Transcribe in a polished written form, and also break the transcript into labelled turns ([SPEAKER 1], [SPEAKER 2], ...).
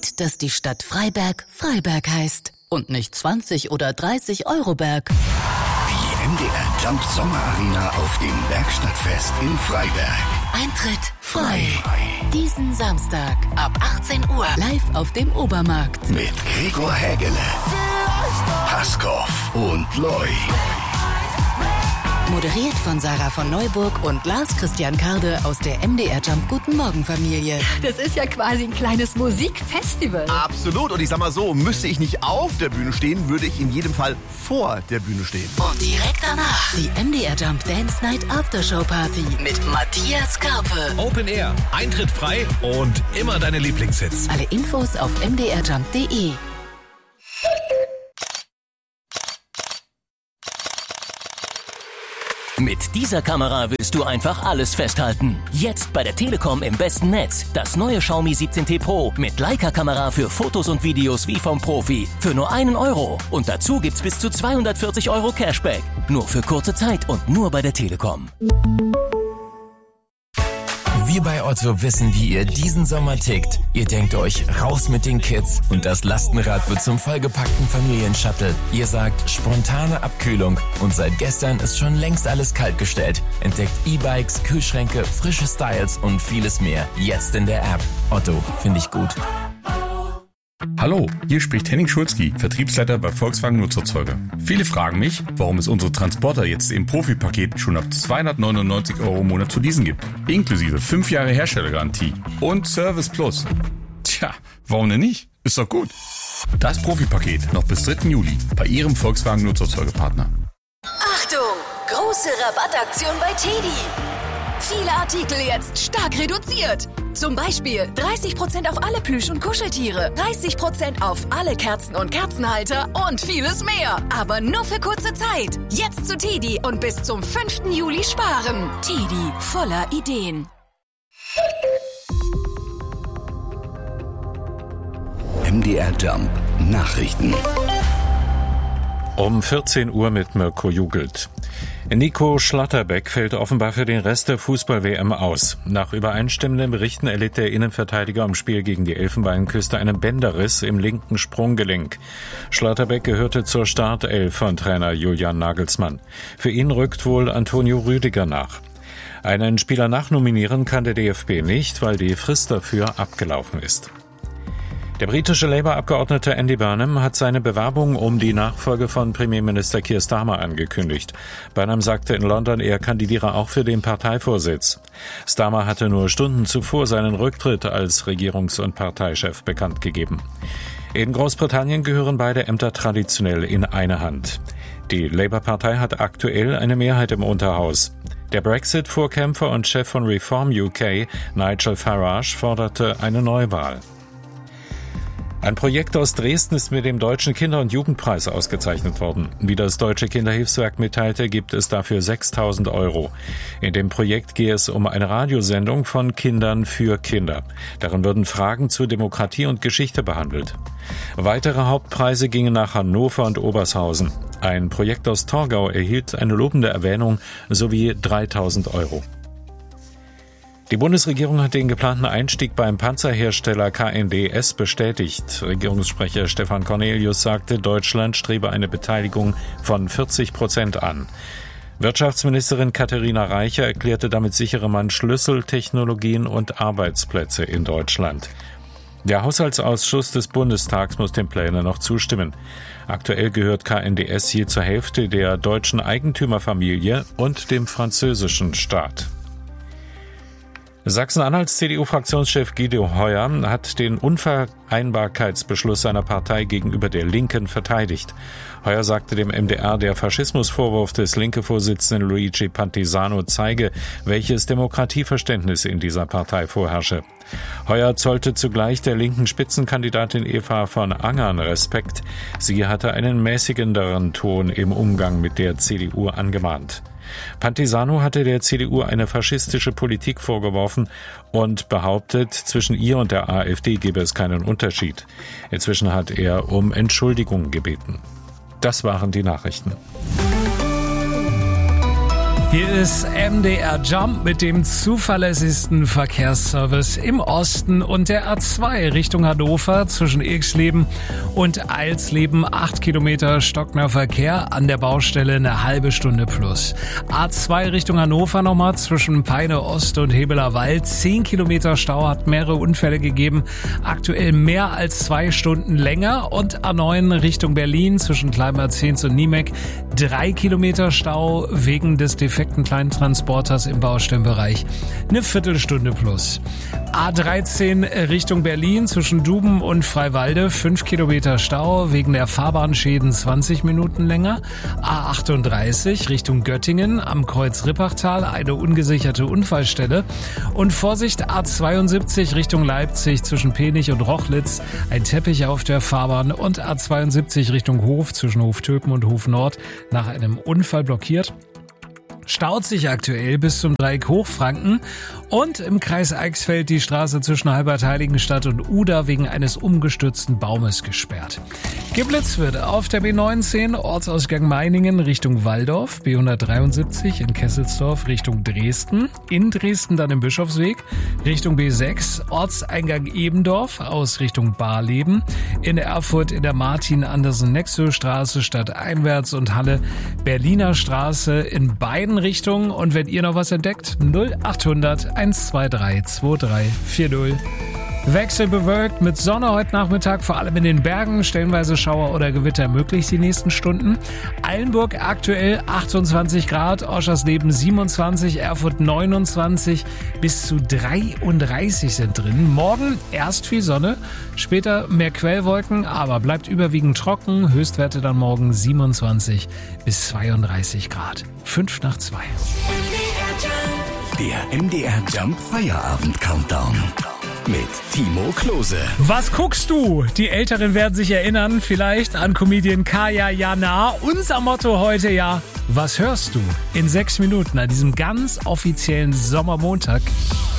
[SPEAKER 1] Gut, dass die Stadt Freiberg Freiberg heißt und nicht 20 oder 30 Euroberg.
[SPEAKER 2] Die MDR Jump Sommerarena auf dem Werkstattfest in Freiberg.
[SPEAKER 1] Eintritt frei. Diesen Samstag ab 18 Uhr live auf dem Obermarkt.
[SPEAKER 2] Mit Gregor Hägele, Paskow und Loy.
[SPEAKER 1] Moderiert von Sarah von Neuburg und Lars Christian Karde aus der MDR Jump Guten Morgen Familie.
[SPEAKER 3] Das ist ja quasi ein kleines Musikfestival.
[SPEAKER 4] Absolut. Und ich sag mal so, müsste ich nicht auf der Bühne stehen, würde ich in jedem Fall vor der Bühne stehen.
[SPEAKER 1] Und direkt danach die MDR Jump Dance Night Aftershow Party mit Matthias Karpe.
[SPEAKER 5] Open Air, Eintritt frei und immer deine Lieblingshits.
[SPEAKER 1] Alle Infos auf mdrjump.de.
[SPEAKER 6] Mit dieser Kamera willst du einfach alles festhalten. Jetzt bei der Telekom im besten Netz. Das neue Xiaomi 17T Pro mit Leica-Kamera für Fotos und Videos wie vom Profi. Für nur 1 Euro. Und dazu gibt's bis zu 240 Euro Cashback. Nur für kurze Zeit und nur bei der Telekom.
[SPEAKER 7] Wir bei Otto wissen, wie ihr diesen Sommer tickt. Ihr denkt euch, raus mit den Kids und das Lastenrad wird zum vollgepackten Familienshuttle. Ihr sagt, spontane Abkühlung und seit gestern ist schon längst alles kaltgestellt. Entdeckt E-Bikes, Kühlschränke, frische Styles und vieles mehr. Jetzt in der App. Otto, finde ich gut.
[SPEAKER 8] Hallo, hier spricht Henning Schulzki, Vertriebsleiter bei Volkswagen Nutzerzeuger. Viele fragen mich, warum es unsere Transporter jetzt im Profi-Paket schon ab 299 Euro im Monat zu leasen gibt. Inklusive 5 Jahre Herstellergarantie und Service Plus. Tja, warum denn nicht? Ist doch gut. Das Profi-Paket noch bis 3. Juli bei Ihrem Volkswagen Nutzerzeugerpartner.
[SPEAKER 3] Achtung! Große Rabattaktion bei TEDi. Viele Artikel jetzt stark reduziert. Zum Beispiel 30% auf alle Plüsch- und Kuscheltiere, 30% auf alle Kerzen und Kerzenhalter und vieles mehr. Aber nur für kurze Zeit. Jetzt zu TEDi und bis zum 5. Juli sparen. TEDi, voller Ideen.
[SPEAKER 2] MDR Jump Nachrichten.
[SPEAKER 9] Um 14 Uhr mit Mirko Jugelt. Nico Schlotterbeck fällt offenbar für den Rest der Fußball-WM aus. Nach übereinstimmenden Berichten erlitt der Innenverteidiger im Spiel gegen die Elfenbeinküste einen Bänderriss im linken Sprunggelenk. Schlotterbeck gehörte zur Startelf von Trainer Julian Nagelsmann. Für ihn rückt wohl Antonio Rüdiger nach. Einen Spieler nachnominieren kann der DFB nicht, weil die Frist dafür abgelaufen ist. Der britische Labour-Abgeordnete Andy Burnham hat seine Bewerbung um die Nachfolge von Premierminister Keir Starmer angekündigt. Burnham sagte in London, er kandidiere auch für den Parteivorsitz. Starmer hatte nur Stunden zuvor seinen Rücktritt als Regierungs- und Parteichef bekannt gegeben. In Großbritannien gehören beide Ämter traditionell in eine Hand. Die Labour-Partei hat aktuell eine Mehrheit im Unterhaus. Der Brexit-Vorkämpfer und Chef von Reform UK, Nigel Farage, forderte eine Neuwahl. Ein Projekt aus Dresden ist mit dem Deutschen Kinder- und Jugendpreis ausgezeichnet worden. Wie das Deutsche Kinderhilfswerk mitteilte, gibt es dafür 6.000 Euro. In dem Projekt gehe es um eine Radiosendung von Kindern für Kinder. Darin würden Fragen zu Demokratie und Geschichte behandelt. Weitere Hauptpreise gingen nach Hannover und Obershausen. Ein Projekt aus Torgau erhielt eine lobende Erwähnung sowie 3.000 Euro. Die Bundesregierung hat den geplanten Einstieg beim Panzerhersteller KNDS bestätigt. Regierungssprecher Stefan Cornelius sagte, Deutschland strebe eine Beteiligung von 40% an. Wirtschaftsministerin Katharina Reicher erklärte, damit sichere man Schlüsseltechnologien und Arbeitsplätze in Deutschland. Der Haushaltsausschuss des Bundestags muss den Plänen noch zustimmen. Aktuell gehört KNDS hier zur Hälfte der deutschen Eigentümerfamilie und dem französischen Staat. Sachsen-Anhalts CDU-Fraktionschef Guido Heuer hat den Unvereinbarkeitsbeschluss seiner Partei gegenüber der Linken verteidigt. Heuer sagte dem MDR, der Faschismusvorwurf des Linke-Vorsitzenden Luigi Pantisano zeige, welches Demokratieverständnis in dieser Partei vorherrsche. Heuer zollte zugleich der linken Spitzenkandidatin Eva von Angern Respekt. Sie hatte einen mäßigenderen Ton im Umgang mit der CDU angemahnt. Pantisano hatte der CDU eine faschistische Politik vorgeworfen und behauptet, zwischen ihr und der AfD gebe es keinen Unterschied. Inzwischen hat er um Entschuldigung gebeten. Das waren die Nachrichten.
[SPEAKER 10] Hier ist MDR Jump mit dem zuverlässigsten Verkehrsservice im Osten und der A2 Richtung Hannover zwischen Irxleben und Eilsleben. 8 Kilometer stockender Verkehr, an der Baustelle eine halbe Stunde plus. A2 Richtung Hannover nochmal zwischen Peine Ost und Hebeler Wald. 10 Kilometer Stau, hat mehrere Unfälle gegeben. Aktuell mehr als 2 Stunden länger. Und A9 Richtung Berlin zwischen Kleinbad-Zehns und Niemek. 3 Kilometer Stau wegen des defekten kleinen Transporters im Baustellenbereich. Eine Viertelstunde plus. A13 Richtung Berlin zwischen Duben und Freiwalde. 5 Kilometer Stau wegen der Fahrbahnschäden, 20 Minuten länger. A38 Richtung Göttingen am Kreuz Rippachtal, eine ungesicherte Unfallstelle. Und Vorsicht, A72 Richtung Leipzig zwischen Penich und Rochlitz. Ein Teppich auf der Fahrbahn. Und A72 Richtung Hof zwischen Hoftöpen und Hof Nord nach einem Unfall blockiert. Staut sich aktuell bis zum Dreieck Hochfranken und im Kreis Eichsfeld die Straße zwischen Halbert-Heiligenstadt und Uda wegen eines umgestürzten Baumes gesperrt. Geblitzt wird auf der B19 Ortsausgang Meiningen Richtung Walldorf, B173 in Kesselsdorf Richtung Dresden, in Dresden dann im Bischofsweg, Richtung B6 Ortseingang Ebendorf aus Richtung Barleben, in Erfurt in der Martin-Andersen-Nexö-Straße stadteinwärts und Halle Berliner Straße in beiden Richtungen. Und wenn ihr noch was entdeckt, 0800 123 2340. Wechselbewölkt mit Sonne heute Nachmittag, vor allem in den Bergen, stellenweise Schauer oder Gewitter möglich die nächsten Stunden. Eilenburg aktuell 28 Grad, Oschersleben 27, Erfurt 29, bis zu 33 sind drin. Morgen erst viel Sonne, später mehr Quellwolken, aber bleibt überwiegend trocken. Höchstwerte dann morgen 27 bis 32 Grad. 5 nach 2.
[SPEAKER 2] Der MDR Jump Feierabend Countdown. Mit Timo Klose.
[SPEAKER 10] Was guckst du? Die Älteren werden sich erinnern, vielleicht an Comedian Kaya Jana. Unser Motto heute ja, was hörst du? In 6 Minuten an diesem ganz offiziellen Sommermontag.